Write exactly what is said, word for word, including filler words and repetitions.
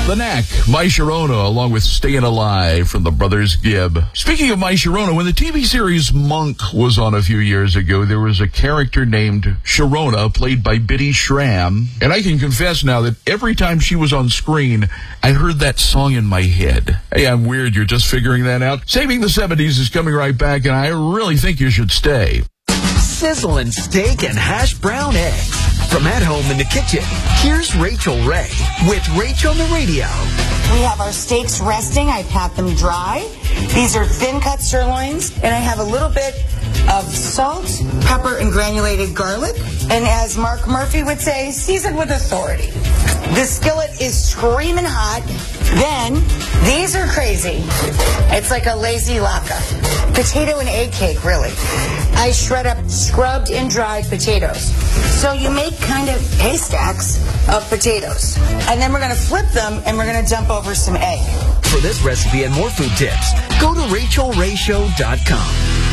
The Knack, My Sharona, along with Staying Alive from the Brothers Gibb. Speaking of My Sharona, when the T V series Monk was on a few years ago, there was a character named Sharona, played by Bitty Schramm. And I can confess now that every time she was on screen, I heard that song in my head. Hey, I'm weird, you're just figuring that out? Saving the seventies is coming right back, and I really think you should stay. Sizzling steak and hash brown eggs. From at home in the kitchen, here's Rachel Ray with Rachel on the Radio. We have our steaks resting. I pat them dry. These are thin-cut sirloins, and I have a little bit of salt, pepper, and granulated garlic. And as Mark Murphy would say, seasoned with authority. The skillet is screaming hot. Then, these are crazy. It's like a lazy laka. Potato and egg cake, really. I shred up scrubbed and dried potatoes. So you make kind of haystacks of potatoes. And then we're going to flip them, and we're going to dump over some egg. For this recipe and more food tips, go to rachel ray show dot com.